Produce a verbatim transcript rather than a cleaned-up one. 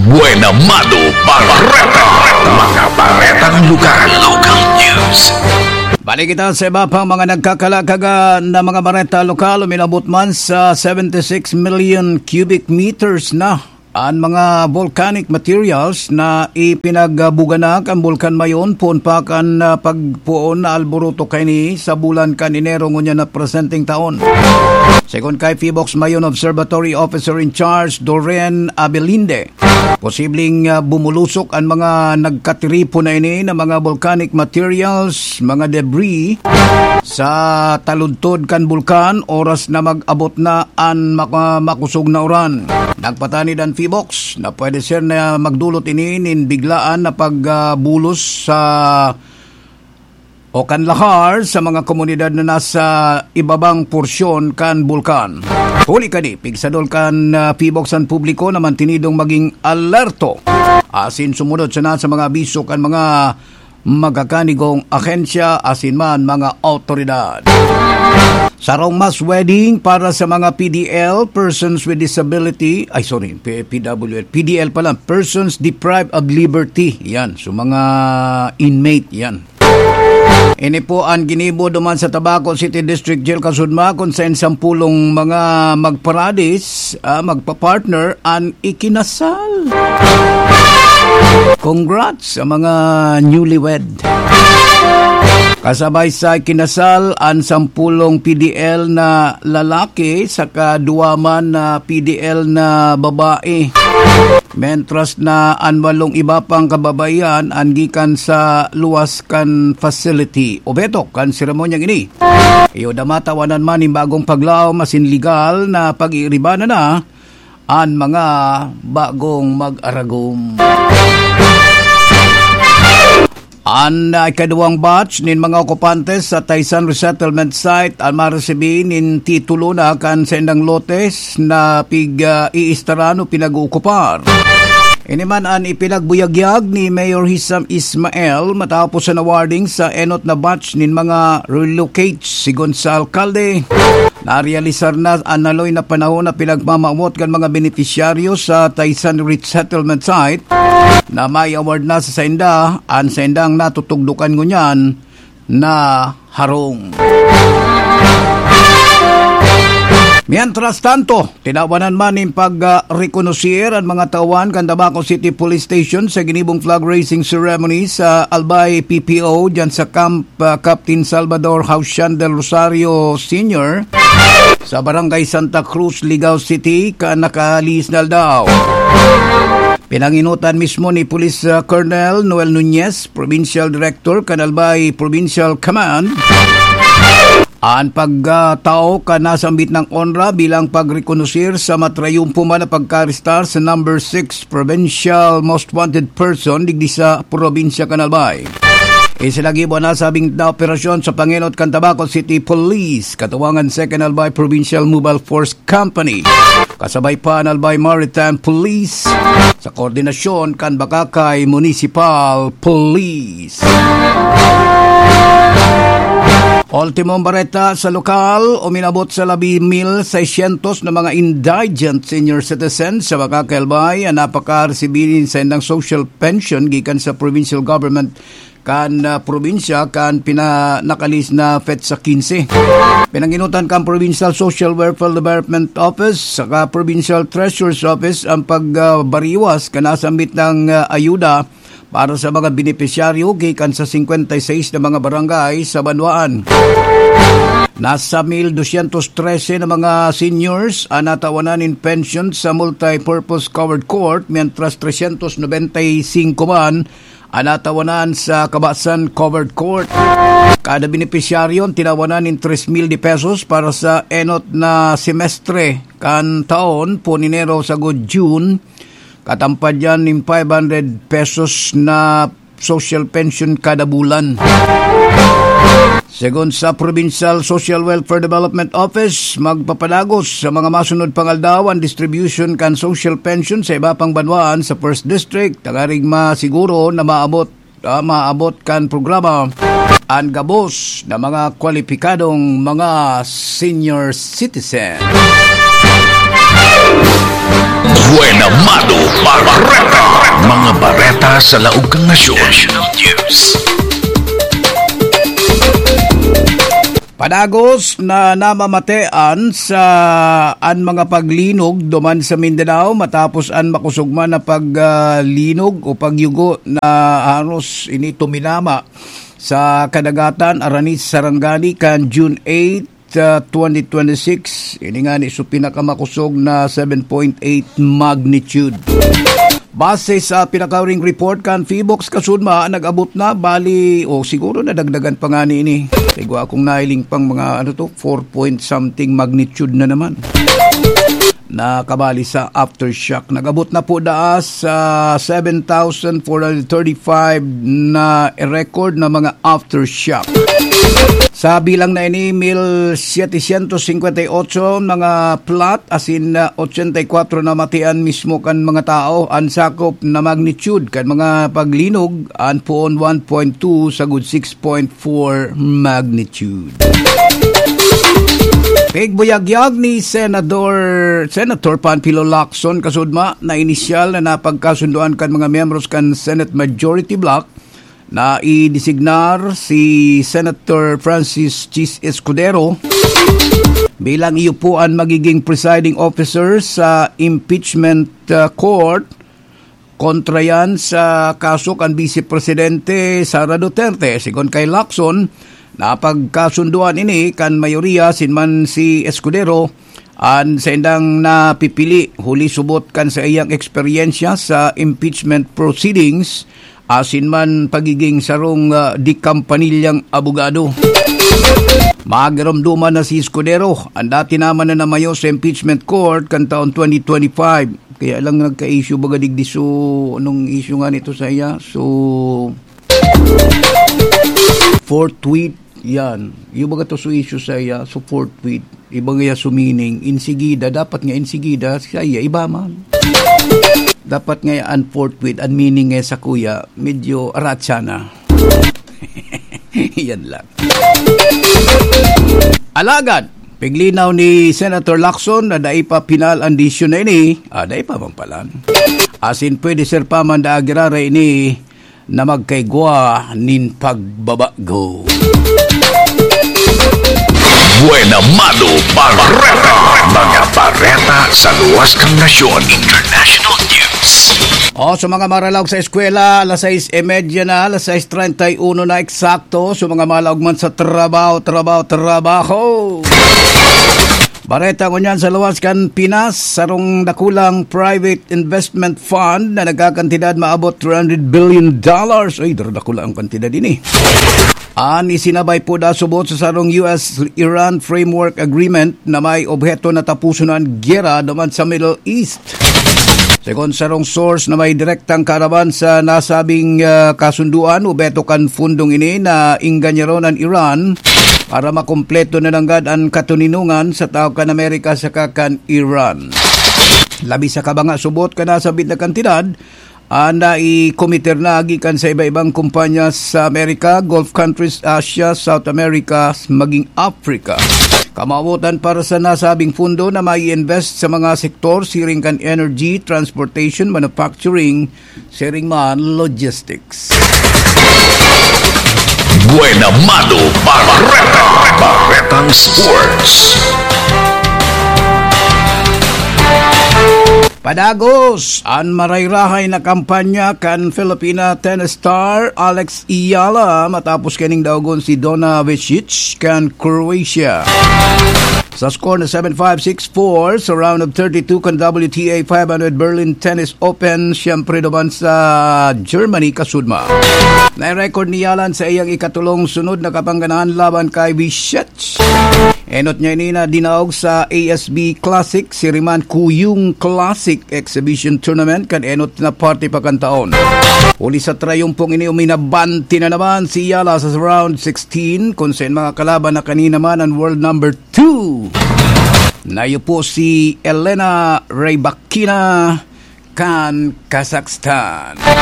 Buena Mano Barreta. Mga baretang lugar. Local news. Balik kita sa iba pang mga nagkakalakaga na mga bareta lokal. Uminabot man sa seventy-six million cubic meters na ang mga volcanic materials na ipinagbuganak ang bulkan mayon pun pa kan uh, pagpuon na alboruto kini sa bulan kan Enero ngunya na presenting taon. Second kay Phibox Mayon Observatory Officer in Charge Doreen Abelinde, posibleng uh, bumulusok ang mga nagkatiripo na ini na mga volcanic materials, mga debris sa taludtod kan bulkan oras na mag-abot na ang mak- makusog na uran. Nagpatani dan Phibox na pwede sir na magdulot ini nin biglaan na pagbulos uh, sa o kanlahar sa mga komunidad na nasa ibabang porsyon kan bulkan. Huli ka di, pigsadol kan uh, Phibox ang publiko na mantinidong maging alerto. Asin sumunod sa na sa mga abiso kan mga magkakanigong ahensya asin man mga autoridad. Sarong mass wedding para sa mga P D L, persons with disability, ay sorry, P- PWL, P D L pala, persons deprived of liberty, yan, so mga inmate, yan. Ini po ang ginibo duman sa Tabaco City District Jail Kasudma kung saan sampulong mga magparadis, uh, magpa-partner ang ikinasal. Congrats sa mga newlywed. Kasabay sa kinasal ang sampulong P D L na lalaki sa kaduwaman na P D L na babae. Mentras na ang walong iba pang kababayan ang gikan sa luwas kan facility. Obeto kan seremonyang ini. Iyo damatawanan man yung bagong paglaw masin legal na pag-iiriba na na ang mga bagong mag-aragom. Ang uh, ikaduwang batch nin mga okupantes sa Taysan Resettlement Site ang maresibi nin titulo na kan sendang lotes na pig-iistarano uh, pinag-uukupar. Ini man ang ipinagbuyagyag ni Mayor Hisam Ismael matapos sa nawarding sa enot na batch nin mga relocates sigon sa alkalde. Narealisar na ang naloy na panahon na pinagmamamot kan mga benepisyaryo sa Taysan Resettlement Site na may award na sa senda, ang sendang natutugdukan ngunyan na harong. Mientras tanto, tinawanan man yung pag-rekonosir ang mga tawan kan Tabaco City Police Station sa ginibong flag raising ceremony sa Albay P P O dyan sa Camp uh, Captain Salvador Hausyan del Rosario Senior sa Barangay Santa Cruz, Ligao City, ka nakalis na daw. Pinanginutan mismo ni Police uh, Colonel Noel Nunez, Provincial Director kan Albay Provincial Command, ang pagtao ka nasambit ng onra bilang pagrekonosir sa matrayumpo man na pagkaristar sa number six Provincial Most Wanted Person digdi sa probinsya Kanalbay. Isilagibo na sabing na operasyon sa Panginot kan Tabaco City Police, katuwangan second Albay Provincial Mobile Force Company, kasabay pa ang Albay Maritime Police, sa koordinasyon kan Bakakay Municipal Police. Ultimong bareta sa lokal, uminabot sa labi mil siyentos na mga indigent senior citizens sa Bakakay ang napaka-resibilin sa indang social pension gikan sa provincial government kan uh, probinsya kan pinanakalis na F E T sa fifteen. Pinanginutan kan Provincial Social Welfare Development Office saka Provincial Treasurer's Office ang pagbariwas uh, kanasambit ng uh, ayuda para sa mga benepisyaryo gikan sa fifty-six na mga barangay sa Banwaan. Nasa one thousand two hundred thirteen na mga seniors ang natawanan in pension sa multi-purpose covered court, mientras three hundred ninety-five man ang natawanan sa Kabasan Covered Court. Kada benepisyaryo tinawanan in three thousand pesos para sa enot na semestre kan taon po Enero sa good June. Katampad yan ng five hundred pesos na social pension kada bulan. Segon sa Provincial Social Welfare Development Office, magpapadagos sa mga masunod pangaldaw ang distribution kan social pension sa iba pang banwaan sa First District. Tagarig masiguro na maabot, uh, maabot kan programa ang gabos na mga kwalipikadong mga senior citizen. Buena Mano Barreta. Mga bareta sa laog kang nasyon. National News. Padagos na namamatean sa an mga paglinog duman sa Mindanao matapos an makusugman na paglinog uh, o pagyugo na halos ini tuminama sa kadagatan Aranis Sarangani kan June eighth, uh, twenty twenty-six. Ini nga ni so pinakamakusog na seven point eight magnitude. Base sa pinakauring report kan Feebox kasudma nag-abot na bali o siguro nadagdagan pa nga ni ini. Siguro akong nailing pang mga ano to four point something magnitude na naman. Na kabali sa aftershock. Nag-abot na po daas sa uh, seven thousand four hundred thirty-five na record na mga aftershock. Sa bilang na ini, one thousand seven hundred fifty-eight mga plat, as in uh, eighty-four na matian mismo kan mga tao, ang sakop na magnitude kan mga paglinog, ang poon one point two sa good six point four magnitude. Pigbuyagyag ni Senador Senator Panfilo Lacson kasudma na inisyal na napagkasunduan kan mga membros kan Senate Majority Block na i-designar si Senator Francis Chis Escudero bilang iupuan magiging presiding officer sa impeachment uh, court kontra yan sa kaso kan Vice Presidente Sara Duterte. Sigon kay Lacson, napagkasunduan ini kan mayoriya sinman si Escudero an sa indang napipili huli subot kan sa iyang eksperyensya sa impeachment proceedings asin man pagiging sarong uh, di kampanilyang abogado. Magramduman na si Escudero, ang dati naman na namayo sa impeachment court kan taon twenty twenty-five. Kaya lang nagka-issue baga digdi so anong issue nga nito sa iya? So fourth tweet yan. Yung baga to so issue sa iya, so fourth tweet. Ibang iya sumining, insigida, dapat nga insigida sa iya, iba man. Dapat ngayon fourth with ang meaning nga sa kuya, medyo aratsa na. Yan lang. Alagad, piglinaw ni Senator Lacson na dai pa pinal andisyon na ini, ah, dai pa bang palan. Asin pwede sir pa man da agirara ini na magkaigwa nin pagbabago. Buena Mano Barreta. Mga bareta sa luwas kang nasyon. International News. O, sa mga maralaog sa eskwela, alas sais e media na, alas sais treinta y uno na eksakto. Sa mga malaog man sa trabaho, trabaho, trabaho. Bareta ko niyan sa luwas kan Pinas, sarong dakulang private investment fund na nagkakantidad maabot three hundred billion dollars. Ay, daradakula ang kantidad ini. An isinabay po da subot sa sarong U S Iran Framework Agreement na may obheto na tapuson ang giyera naman sa Middle East. Sekon sarong source na may direktang karaban sa nasabing uh, kasunduan, obheto kan fundong ini na inganyaron ang Iran para makumpleto na langgad ang katuninungan sa tao kan Amerika sa kakan Iran. Labi sa kabanga subot ka na sabit na kantidad, anda i-committer na agikan sa iba-ibang kumpanya sa Amerika, Gulf countries, Asia, South America, maging Africa. Kamabutan para sa nasabing fundo na may invest sa mga sektor siring kan energy, transportation, manufacturing, siring man logistics. Buena Mano Barreta. Barretang Sports. Padagos, ang marayrahay na kampanya kan Filipina tennis star Alex Iyala matapos kaning daugon si Donna Vešić kan Croatia. Sa score na seven five six four sa round of thirty-two kan W T A five hundred Berlin Tennis Open, siyempre naman sa Germany kasudma. Na-record ni Yalan sa iyang ikatulong sunod na kapangganahan laban kay Vešić. Enot niya ini na dinaog sa A S B Classic, Siriman Kuyung Classic Exhibition Tournament kan enot na party pa kan taon. Uli sa trayumpong ini uminabanti na naman si Yala sa round sixteen kung saan mga kalaban na kanina man ang world number two. Nayo po si Elena Rybakina kan Kazakhstan.